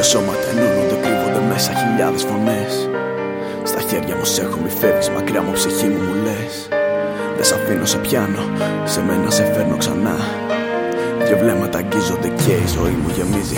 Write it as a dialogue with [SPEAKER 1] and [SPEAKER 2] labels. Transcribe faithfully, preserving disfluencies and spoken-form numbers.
[SPEAKER 1] σώματα ενώνονται, κρύβονται μέσα χιλιάδες φωνές. Στα χέρια μου σ' έχω, μη φεύγεις μακριά μου, ψυχή μου μου λες. Δεν σ' αφήνω, σε πιάνω, σε μένα σε φέρνω ξανά. Δυο βλέμματα αγγίζονται και η ζωή μου γεμίζει